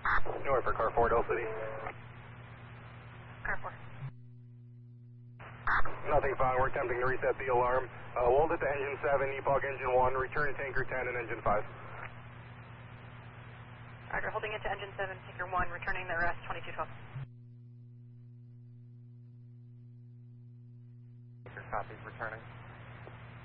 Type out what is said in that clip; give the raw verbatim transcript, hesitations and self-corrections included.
North for car four, Del City. Car four. Nothing found. We're attempting to reset the alarm. Uh, hold it to engine seven, E P O C engine one, return to tanker ten and engine five. Roger, holding it to engine seven, tanker one, returning the rest, twenty-two twelve. Tanker copies, returning.